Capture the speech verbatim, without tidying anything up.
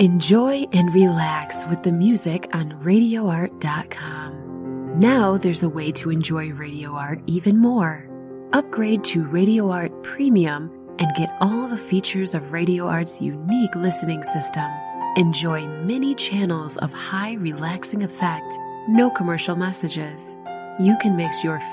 Enjoy and relax with the music on radio art dot com. Now there's a way to enjoy Radio Art even more. Upgrade to Radio Art Premium and get all the features of Radio Art's unique listening system. Enjoy many channels of high relaxing effect, no commercial messages. You can mix your